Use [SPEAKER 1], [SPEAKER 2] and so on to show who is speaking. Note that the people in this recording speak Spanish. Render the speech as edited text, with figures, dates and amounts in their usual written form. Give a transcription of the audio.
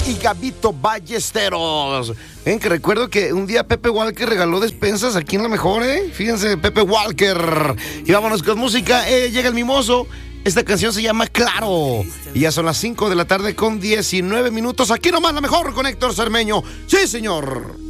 [SPEAKER 1] y Gabito Ballesteros. Ven que recuerdo que un día Pepe Walker regaló despensas aquí en La Mejor, Fíjense, Pepe Walker. Y vámonos con música. Llega el mimoso. Esta canción se llama Claro. Y ya son las 5 de la tarde con 19 minutos. Aquí nomás La Mejor con Héctor Cermeño. Sí, señor.